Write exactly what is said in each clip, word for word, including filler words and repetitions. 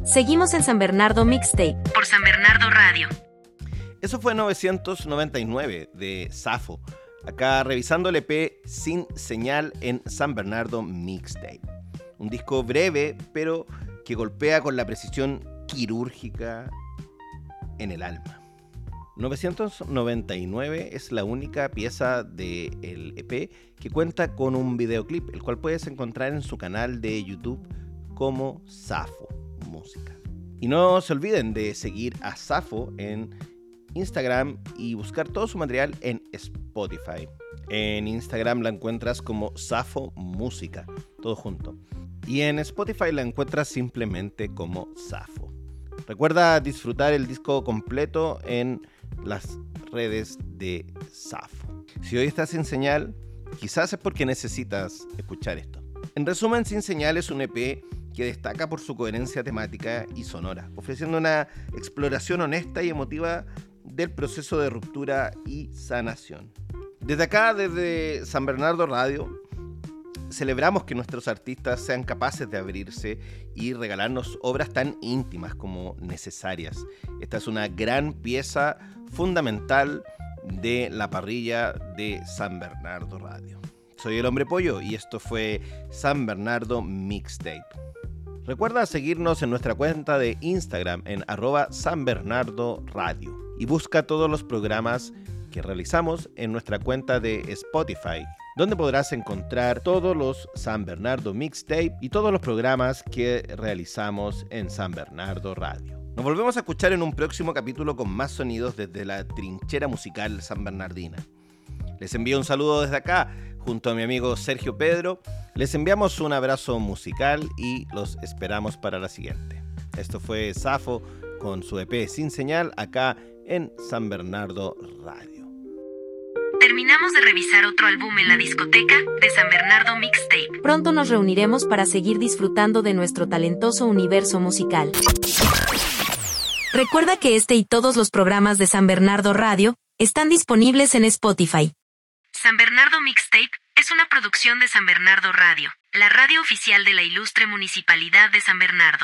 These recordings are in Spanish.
Seguimos en San Bernardo Mixtape por San Bernardo Radio. Eso fue novecientos noventa y nueve de Safo. Acá revisando el E P Sin Señal en San Bernardo Mixtape. Un disco breve, pero que golpea con la precisión quirúrgica en el alma. novecientos noventa y nueve es la única pieza del E P que cuenta con un videoclip, el cual puedes encontrar en su canal de YouTube como Safo Música. Y no se olviden de seguir a Safo en Instagram y buscar todo su material en Spotify. En Instagram la encuentras como Safo Música, todo junto. Y en Spotify la encuentras simplemente como Safo. Recuerda disfrutar el disco completo en las redes de Safo. Si hoy estás sin señal, quizás es porque necesitas escuchar esto. En resumen, Sin Señal es un E P que destaca por su coherencia temática y sonora, ofreciendo una exploración honesta y emotiva del proceso de ruptura y sanación. Desde acá, desde San Bernardo Radio, celebramos que nuestros artistas sean capaces de abrirse y regalarnos obras tan íntimas como necesarias. Esta es una gran pieza fundamental de la parrilla de San Bernardo Radio. Soy el Hombre Pollo y esto fue San Bernardo Mixtape. Recuerda seguirnos en nuestra cuenta de Instagram en arroba San Bernardo Radio y busca todos los programas que realizamos en nuestra cuenta de Spotify, donde podrás encontrar todos los San Bernardo Mixtape y todos los programas que realizamos en San Bernardo Radio. Nos volvemos a escuchar en un próximo capítulo con más sonidos desde la trinchera musical sanbernardina. Les envío un saludo desde acá, junto a mi amigo Sergio Pedro. Les enviamos un abrazo musical y los esperamos para la siguiente. Esto fue Safo con su E P Sin Señal acá en San Bernardo Radio. Terminamos de revisar otro álbum en la discoteca de San Bernardo Mixtape. Pronto nos reuniremos para seguir disfrutando de nuestro talentoso universo musical. Recuerda que este y todos los programas de San Bernardo Radio están disponibles en Spotify. San Bernardo Mixtape es una producción de San Bernardo Radio, la radio oficial de la ilustre Municipalidad de San Bernardo.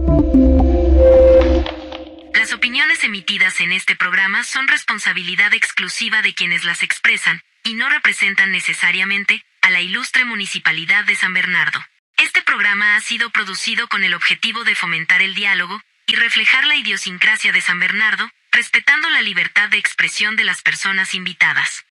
Las opiniones emitidas en este programa son responsabilidad exclusiva de quienes las expresan y no representan necesariamente a la ilustre Municipalidad de San Bernardo. Este programa ha sido producido con el objetivo de fomentar el diálogo y reflejar la idiosincrasia de San Bernardo, respetando la libertad de expresión de las personas invitadas.